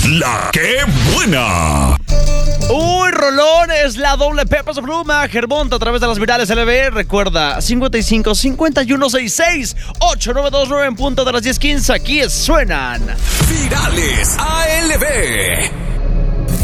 La que buena. Uy, rolón, es la doble Pepa de Pluma. Germonta a través de las virales LB. Recuerda, 55 51 66 8929 en punto de las 10:15. Aquí suenan Virales ALB.